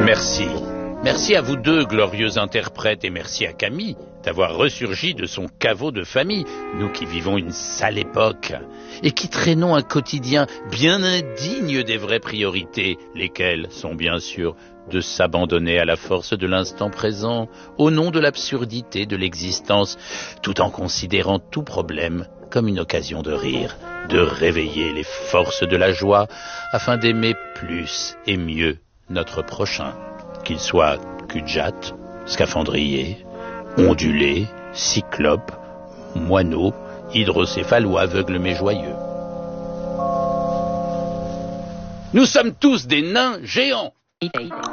Merci. Merci à vous deux, glorieux interprètes, et merci à Camille d'avoir ressurgi de son caveau de famille, nous qui vivons une sale époque, et qui traînons un quotidien bien indigne des vraies priorités, lesquelles sont bien sûr de s'abandonner à la force de l'instant présent, au nom de l'absurdité de l'existence, tout en considérant tout problème comme une occasion de rire, de réveiller les forces de la joie, afin d'aimer plus et mieux notre prochain, qu'il soit cul-de-jatte, scaphandrier, ondulé, cyclope, moineau, hydrocéphale ou aveugle mais joyeux. Nous sommes tous des nains géants.